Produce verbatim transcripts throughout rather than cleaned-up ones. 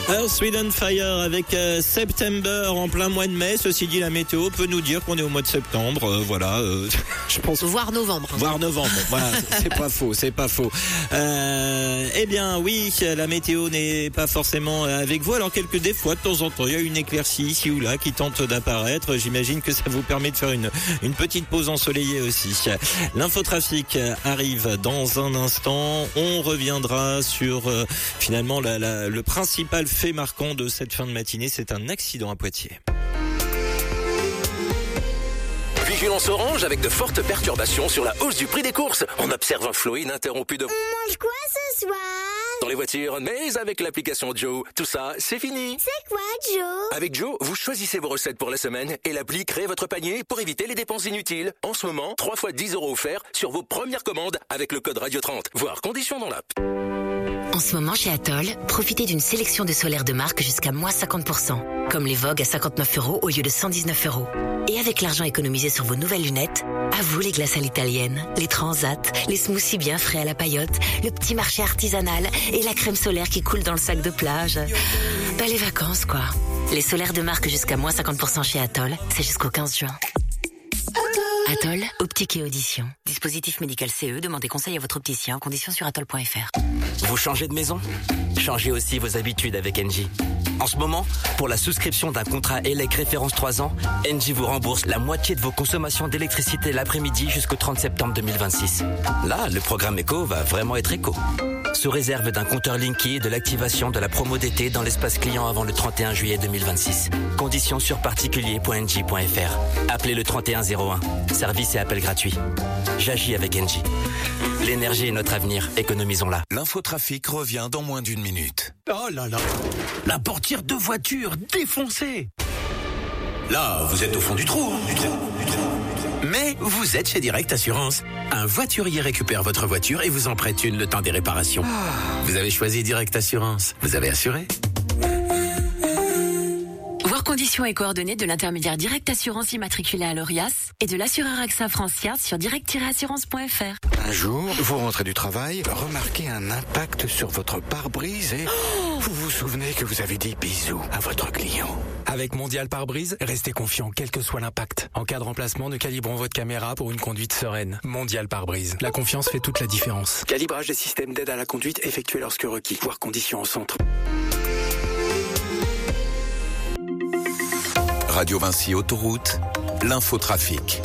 Earth, Wind and Fire avec euh, September en plein mois de mai. Ceci dit, la météo peut nous dire qu'on est au mois de septembre. Euh, voilà, euh, je pense. Voire novembre. Voire novembre. Voilà, c'est pas faux, c'est pas faux. Euh, eh bien, oui, la météo n'est pas forcément avec vous. Alors quelques des fois, de temps en temps, il y a une éclaircie ici ou là qui tente d'apparaître. J'imagine que ça vous permet de faire une une petite pause ensoleillée aussi. L'infotrafic arrive dans un instant. On reviendra sur euh, finalement la, la, le principal fait marquant de cette fin de matinée, c'est un accident à Poitiers. Vigilance orange avec de fortes perturbations sur la hausse du prix des courses. On observe un flot ininterrompu de... On mange quoi ce soir? Dans les voitures, mais avec l'application Joe, tout ça, c'est fini. C'est quoi, Joe? Avec Joe, vous choisissez vos recettes pour la semaine et l'appli crée votre panier pour éviter les dépenses inutiles. En ce moment, trois fois dix euros offerts sur vos premières commandes avec le code Radio trente. Voir conditions dans l'app. En ce moment, chez Atoll, profitez d'une sélection de solaires de marque jusqu'à moins cinquante pour cent. Comme les Vogue à cinquante-neuf euros au lieu de cent dix-neuf euros. Et avec l'argent économisé sur vos nouvelles lunettes, à vous les glaces à l'italienne, les transats, les smoothies bien frais à la paillote, le petit marché artisanal et la crème solaire qui coule dans le sac de plage. Bah, les vacances, quoi. Les solaires de marque jusqu'à moins cinquante pour cent chez Atoll, c'est jusqu'au quinze juin. Atoll, optique et audition. Dispositif médical C E, demandez conseil à votre opticien. Conditions sur atoll point f r. Vous changez de maison? Changez aussi vos habitudes avec Engie. En ce moment, pour la souscription d'un contrat E L E C référence trois ans, Engie vous rembourse la moitié de vos consommations d'électricité l'après-midi jusqu'au trente septembre deux mille vingt-six. Là, le programme éco va vraiment être éco. Sous réserve d'un compteur Linky et de l'activation de la promo d'été dans l'espace client avant le trente et un juillet deux mille vingt-six. Conditions sur particulier point engie point f r. Appelez le trente et un zéro un. Service et appel gratuit. J'agis avec Engie. L'énergie est notre avenir, économisons-la. L'infotrafic revient dans moins d'une minute. Oh là là, la portière de voiture défoncée. Là, vous êtes au fond du trou, hein, du trou, du trou. Mais vous êtes chez Direct Assurance. Un voiturier récupère votre voiture et vous en prête une le temps des réparations. Vous avez choisi Direct Assurance. Vous avez assuré. Voir conditions et coordonnées de l'intermédiaire Direct Assurance immatriculé à l'Orias et de l'assureur AXA Francia sur direct tiret assurance point f r. Un jour, vous rentrez du travail, remarquez un impact sur votre pare-brise et oh vous vous souvenez que vous avez dit bisous à votre client. Avec Mondial Pare-Brise, restez confiant quel que soit l'impact. En cas de remplacement, nous calibrons votre caméra pour une conduite sereine. Mondial Pare-Brise. La confiance fait toute la différence. Calibrage des systèmes d'aide à la conduite effectué lorsque requis. Voir conditions au centre. Radio Vinci Autoroute, l'infotrafic.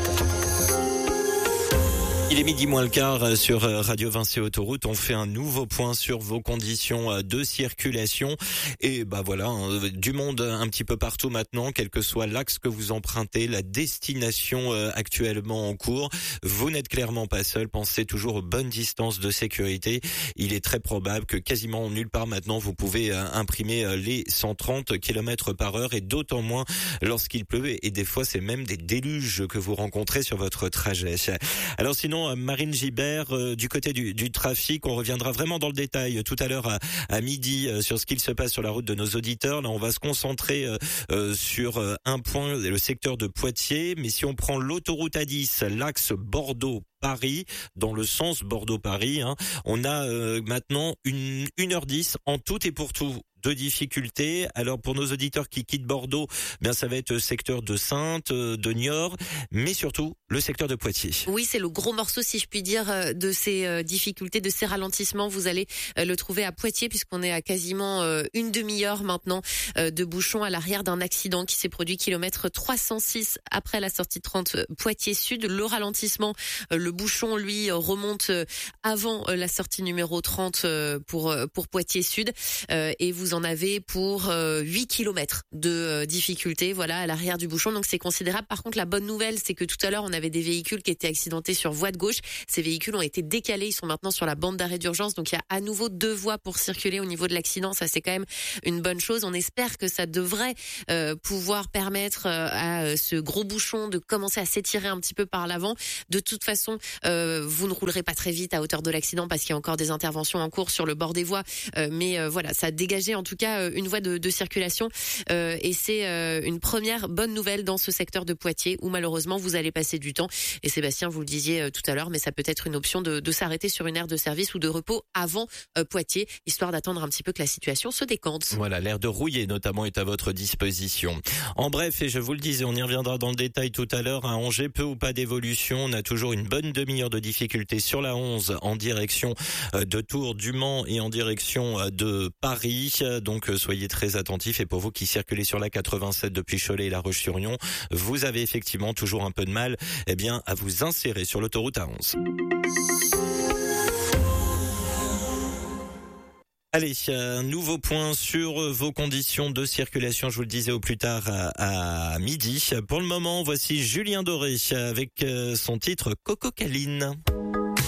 Il est midi moins le quart sur Radio Vinci Autoroute. On fait un nouveau point sur vos conditions de circulation. Et bah voilà, hein, du monde un petit peu partout maintenant, quel que soit l'axe que vous empruntez, la destination actuellement en cours. Vous n'êtes clairement pas seul. Pensez toujours aux bonnes distances de sécurité. Il est très probable que quasiment nulle part maintenant vous pouvez imprimer les cent trente kilomètres par heure et d'autant moins lorsqu'il pleut. Et des fois, c'est même des déluges que vous rencontrez sur votre trajet. Alors sinon, Marine Gibert, euh, du côté du, du trafic, on reviendra vraiment dans le détail tout à l'heure à, à midi euh, sur ce qu'il se passe sur la route de nos auditeurs. Là, on va se concentrer euh, euh, sur euh, un point, le secteur de Poitiers. Mais si on prend l'autoroute A dix, l'axe Bordeaux-Paris, dans le sens Bordeaux-Paris, hein, on a euh, maintenant une, une heure dix en tout et pour tout de difficultés. Alors pour nos auditeurs qui quittent Bordeaux, bien ça va être le secteur de Saintes, de Niort, mais surtout le secteur de Poitiers. Oui, c'est le gros morceau, si je puis dire, de ces difficultés, de ces ralentissements. Vous allez le trouver à Poitiers, puisqu'on est à quasiment une demi-heure maintenant de bouchons à l'arrière d'un accident qui s'est produit kilomètre trois cent six après la sortie trente Poitiers Sud. Le ralentissement, le bouchon, lui, remonte avant la sortie numéro trente pour pour Poitiers Sud, et vous en avez pour huit kilomètres de difficulté, voilà, à l'arrière du bouchon. Donc c'est considérable. Par contre, la bonne nouvelle, c'est que tout à l'heure, on avait des véhicules qui étaient accidentés sur voie de gauche. Ces véhicules ont été décalés. Ils sont maintenant sur la bande d'arrêt d'urgence. Donc il y a à nouveau deux voies pour circuler au niveau de l'accident. Ça, c'est quand même une bonne chose. On espère que ça devrait euh, pouvoir permettre euh, à ce gros bouchon de commencer à s'étirer un petit peu par l'avant. De toute façon, euh, vous ne roulerez pas très vite à hauteur de l'accident parce qu'il y a encore des interventions en cours sur le bord des voies. Euh, mais euh, voilà, ça a dégagé en tout cas une voie de, de circulation euh, et c'est euh, une première bonne nouvelle dans ce secteur de Poitiers où malheureusement vous allez passer du temps. Et Sébastien, vous le disiez euh, tout à l'heure, mais ça peut être une option de, de s'arrêter sur une aire de service ou de repos avant euh, Poitiers, histoire d'attendre un petit peu que la situation se décante. Voilà, l'aire de Rouillé notamment est à votre disposition. En bref, et je vous le disais, on y reviendra dans le détail tout à l'heure, à Angers, peu ou pas d'évolution. On a toujours une bonne demi-heure de difficulté sur la onze en direction de Tours, du Mans et en direction de Paris. Donc soyez très attentifs. Et pour vous qui circulez sur la quatre-vingt-sept depuis Cholet et La Roche-sur-Yon, vous avez effectivement toujours un peu de mal eh bien, à vous insérer sur l'autoroute A onze. Allez, un nouveau point sur vos conditions de circulation, je vous le disais au plus tard à, à midi. Pour le moment, voici Julien Doré avec son titre Coco Caline.